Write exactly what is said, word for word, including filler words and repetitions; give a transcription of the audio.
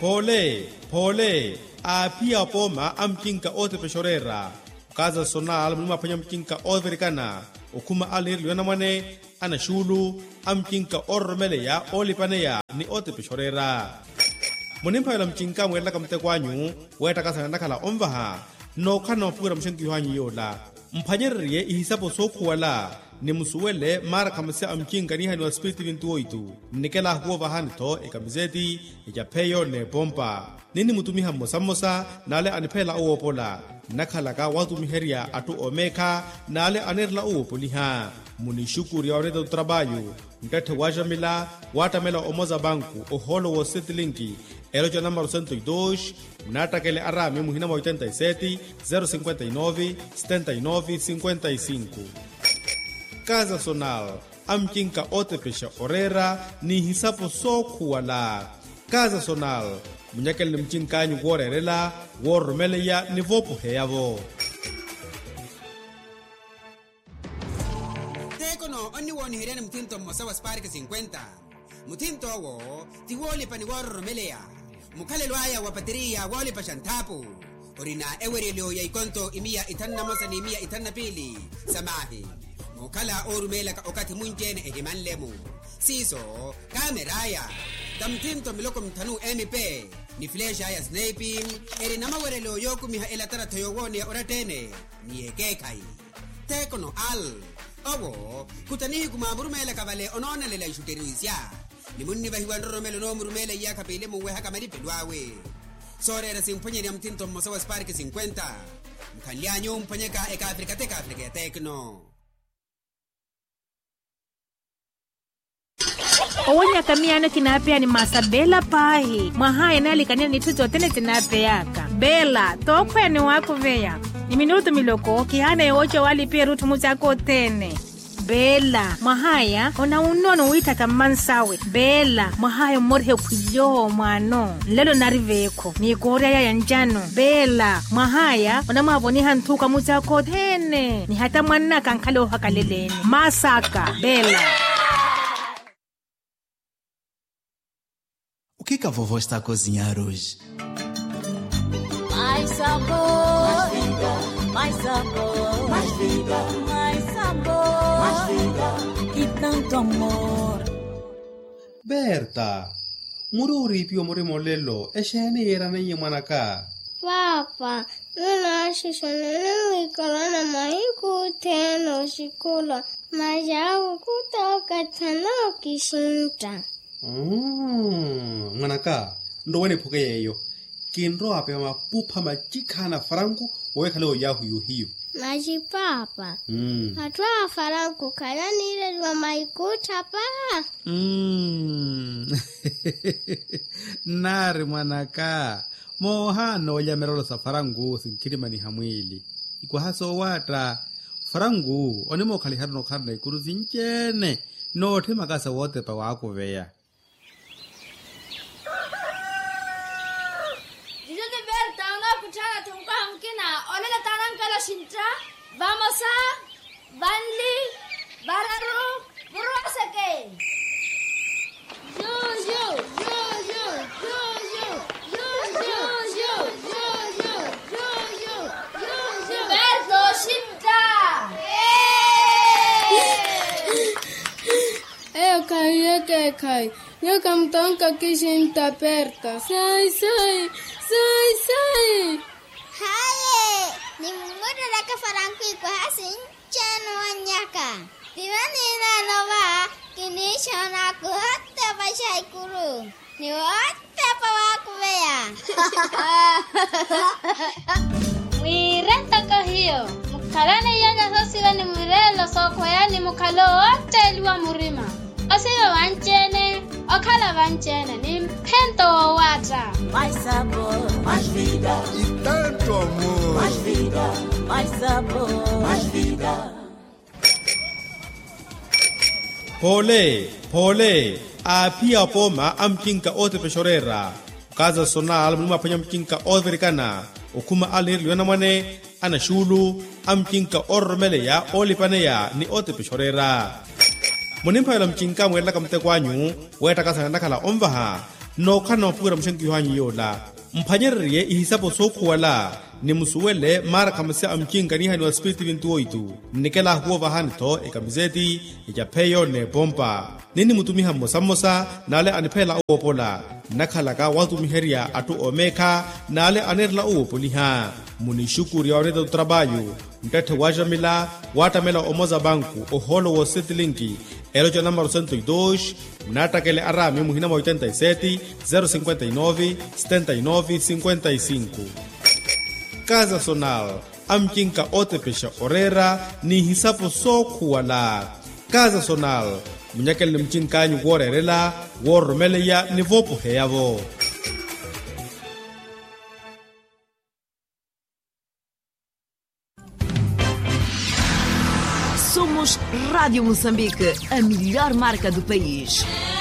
Pole, pole, a pia poma amkinka ote peshorera. Kaza sonal mnuma panya mkinka overikana. Okuma alir liona mane, ana shulu, amkinka ormele ya olipane ya ni ote peshorera. Monimpa yala mkinka mwela kamte kwanyu, weta kasa nakala omvaha, no kana pura mshenki yuhanyi yola. Mpanyerrie ihisapo soku wala. Ni musuwele mara kamase amkinka ni hani wa spiriti vintu oitu. Nikela huwa vahani to ekamizeti, ijapeyo ne bomba. Nini mutumiha mosa mosa, nale anipela uwo pola. Nakalaka watu miheria atu omeka, nale anerla uwo poliha. Munishukuri ya onedo trabayo. Mtete wajamila, watamela omoza banku, oholo wo setilinki. Elojo number cento e dois, natakele arame muhina mo oitenta e sete, zero cinquenta e nove, setenta e nove, cinquenta e cinco. Kaza Sonal, amkinka ote pesha orera, ni hisapo soku wala. Kaza Sonal, munyakel ni mkinka nyu gorerela, wormele ya ni vopo heyavo. Tekono, oni woni hirene mtinto mosawa sparike cinquenta. Mutinto wo, ti woli pani wormele ya. Mukale luaya wapatiria woli pa shantapu. Orina ewerelio ya ikonto imia itanna mosa ni imia itanna pili. Samahi. Mukala orumela ka okati munjene ehiman lemu. Siso, kameraya. Tamtinto miloko mtanu M P. Ni flesha ya sniping. Eri nama werelio yoku miha elatara toyowoni ya oratene. Ni ekekai. Tekono al. Owo, kutanihi kumamurumela kavale onona lela ishuteruisya. Ni munni bahiwan romelo no murumela ya kapile muwe haka maripe duawe. Sore era simponye ni amtinto mosawa sparke cinquenta. Mkanlianyo mponyeka eka Afrika teka Afrika tekno. Owonya kamiano kinapea ni masabela pahi. Mahaya nali kanina nituzo tene tinapeyaka. Bela, tokwe ni wako veya. Ni minuto miloko, kihana yocho wali pia rutu muzako tene. Bela, mahaya, ona unono wita kamansawe. Bela, mahaya morhe kuyo mwano. Lelo nariveko, ni korea ya njano. Bela, mahaya, ona maboni hantuka muzako tene. Ni hata mwana kankale uhakaleleni. Masaka, Bela. O que que a vovó está a cozinhar hoje? Mais sabor, mais vida, mais sabor, mais vida, mais sabor, mais vida e tanto amor. Berta, mururi pio muri molelo, eshene era nenye manaka. Papa, nuna shishonene wikolana mahiku teno shikula, majawu kutoka tano kishinta. Mm, manaka, ndo wene puke yeyo. Kinro ape mapupa majikana farangu, weka leo yahu yuhiyo. Maji papa. Mm. Hatua farangu kaya nile wa maikuta pa. Mm. Nari manaka. Mohano ya merolo sa farangu sinkirima ni hamwili. Ikuwa haso wata. Farangu, onimo kalihari no karna ikuru zinchene. No te makasa wote pa wako veya. Vamos a Banli Bararu Burasake. Yo yo yo yo yo yo yo yo yo yo yo yo yo yo yo Berto Shinta. Eh kai eh kai. Yo kamtonka kishinta perta. Sai sai sai sai. Haye, ni muda daka farangu iko hasin chano wanyaka. Diwani na nova kini shona kuhote bashai kuru. Ni wote pa wako veya. Mwirenta kahiyo. Mukalane yanya sosira ni mwirelo soko yani mukalo wote liwa murima. Osiro wanchene, okala wanchene, ni mpento wata. Mais sabor, mais vida e tanto amor. Mais vida, mais sabor, mais vida. Pole, pole, a pia poma amkinka ote peshorera. Kaza Sonal mnuma panya mkinka overikana. Okuma alir liona mane, ana shulu, amkinka ormele ya olipane ya ni ote peshorera. Monimpa yala mkinka mwela kamte kwanyu, weta kasa nakala omvaha, no khana pura mshanki yohanyi yola mphanyerrie ihisapo sokhuwala ni musuwele mara khamase amkinga ni hani wa spiriti vintu oitu nikela huo vahanito ekamizeti ijapeyo ne bomba nini mutumiha mosa mosa nale anipela uopola nakhalaka watumiheria atu omeka nale anerla uopoliha munishukuri ya oreda utrabayo mtete wajamila watamela omoza banku oholo wo setilinki elojo número cento e dois mnatakele arame muhinama oitenta e sete zero cinquenta e nove setenta e nove cinquenta e cinco. Casa Sonal amkinka otepesha orera ni hisapo sokhuwala. Casa Sonal munyakele mchinkanyu worerela woromeleya ni vopo heyavo. Somos Rádio Moçambique, a melhor marca do país.